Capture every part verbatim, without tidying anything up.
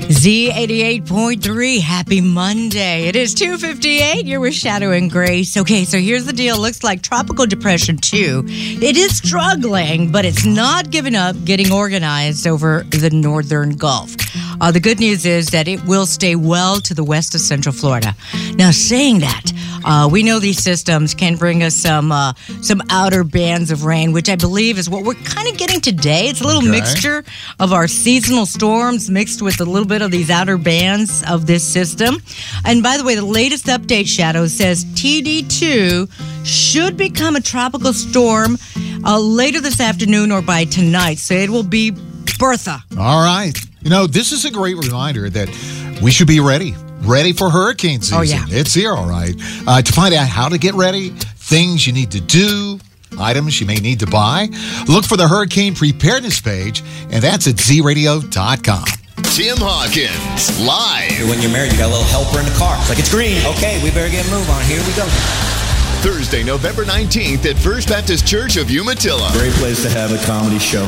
Z eighty-eight point three, happy Monday. It is two fifty-eight. You're with Shadow and Grace. Okay, so here's the deal. Looks like Tropical Depression two. It is struggling, but it's not giving up getting organized over the northern Gulf. Uh, the good news is that it will stay well to the west of Central Florida. Now, saying that, uh, we know these systems can bring us some uh, some outer bands of rain, which I believe is what we're kind of getting today. It's a little Okay. mixture of our seasonal storms mixed with a little bit of these outer bands of this system. And by the way, the latest update, Shadow, says T D two should become a tropical storm uh, later this afternoon or by tonight. So it will be Bertha. All right. You know, this is a great reminder that we should be ready. Ready for hurricane season. Oh, yeah. It's here, all right. Uh, to find out how to get ready, things you need to do, items you may need to buy, look for the hurricane preparedness page, and that's at z radio dot com. Tim Hawkins, live. When you're married, you got a little helper in the car. It's like, it's green. Okay, we better get a move on. Here we go. Thursday, November nineteenth at First Baptist Church of Umatilla. Great place to have a comedy show.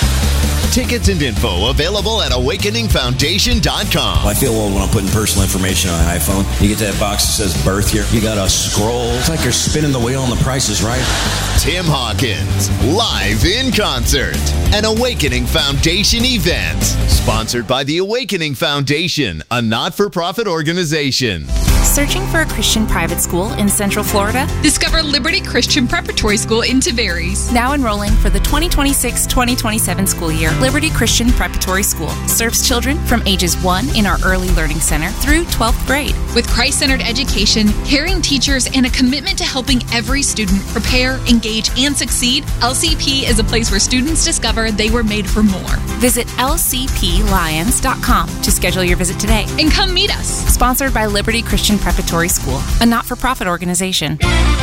Tickets and info available at awakening foundation dot com. I feel old when I'm putting personal information on an iPhone. You get that box that says birth year. You got to scroll. It's like you're spinning the wheel and the price is right. Tim Hawkins, live in concert. An Awakening Foundation event. Sponsored by the Awakening Foundation, a not-for-profit organization. Searching for a Christian private school in Central Florida? Discover Liberty Christian Preparatory School in Tavares. Now enrolling for the twenty twenty-six twenty twenty-seven school year, Liberty Christian Preparatory School serves children from ages one in our Early Learning Center through twelfth grade. With Christ-centered education, caring teachers, and a commitment to helping every student prepare, engage, and succeed, L C P is a place where students discover they were made for more. Visit L C P lions dot com to schedule your visit today. And come meet us. Sponsored by Liberty Christian Preparatory School, a not-for-profit organization.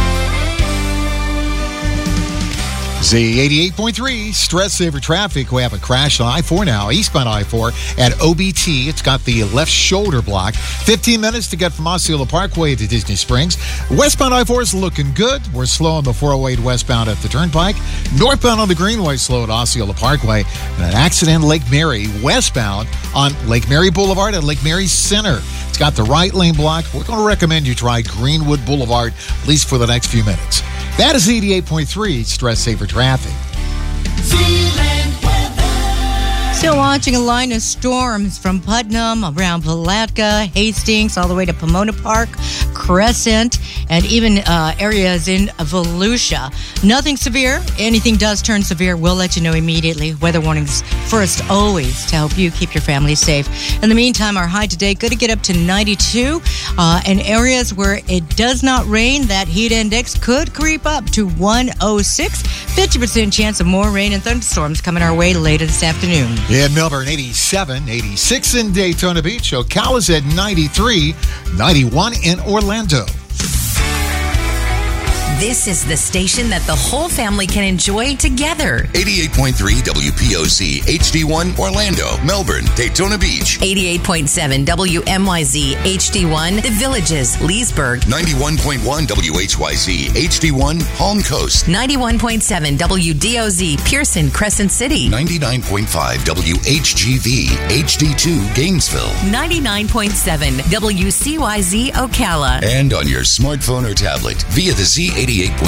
Z eighty-eight point three, stress saver traffic. We have a crash on I four now, eastbound I four at O B T. It's got the left shoulder block. fifteen minutes to get from Osceola Parkway to Disney Springs. Westbound I four is looking good. We're slow on the four oh eight westbound at the Turnpike. Northbound on the Greenway, slow at Osceola Parkway. And an accident in Lake Mary, westbound on Lake Mary Boulevard at Lake Mary Center. It's got the right lane blocked. We're going to recommend you try Greenwood Boulevard, at least for the next few minutes. That is eighty-eight point three, stress saver traffic. Still watching a line of storms from Putnam, around Palatka, Hastings, all the way to Pomona Park, Crescent, and even uh, areas in Volusia. Nothing severe. Anything does turn severe, we'll let you know immediately. Weather warnings first, always, to help you keep your family safe. In the meantime, our high today going to get up to ninety-two. Uh, in areas where it does not rain, that heat index could creep up to one oh six. fifty percent chance of more rain and thunderstorms coming our way later this afternoon. In Melbourne, eighty-seven, eighty-six in Daytona Beach. Ocala's at ninety-three, ninety-one in Orlando. This is the station that the whole family can enjoy together. eighty-eight point three W P O C, H D one, Orlando, Melbourne, Daytona Beach. eighty-eight point seven W M Y Z, H D one, The Villages, Leesburg. ninety-one point one W H Y Z, H D one, Palm Coast. ninety-one point seven W D O Z, Pearson, Crescent City. ninety-nine point five W H G V, H D two, Gainesville. ninety-nine point seven W C Y Z, Ocala. And on your smartphone or tablet via the Z eighty-eight point three